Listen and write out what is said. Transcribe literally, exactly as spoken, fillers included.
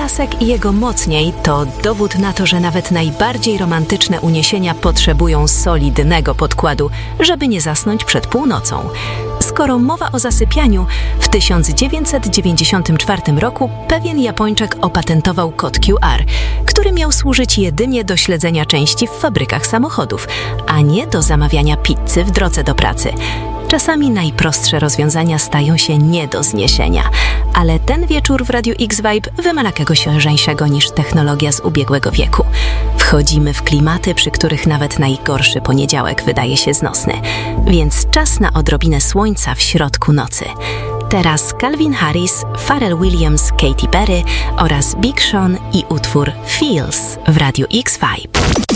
Piasek i jego mocniej to dowód na to, że nawet najbardziej romantyczne uniesienia potrzebują solidnego podkładu, żeby nie zasnąć przed północą. Skoro mowa o zasypianiu, w tysiąc dziewięćset dziewięćdziesiątym czwartym roku pewien Japończyk opatentował kod Q R, który miał służyć jedynie do śledzenia części w fabrykach samochodów, a nie do zamawiania pizzy w drodze do pracy. Czasami najprostsze rozwiązania stają się nie do zniesienia, ale ten wieczór w Radiu X-Vibe wymaga czegoś lżejszego niż technologia z ubiegłego wieku. Wchodzimy w klimaty, przy których nawet najgorszy poniedziałek wydaje się znosny, więc czas na odrobinę słońca w środku nocy. Teraz Calvin Harris, Pharrell Williams, Katy Perry oraz Big Sean i utwór Feels w Radiu X-Vibe.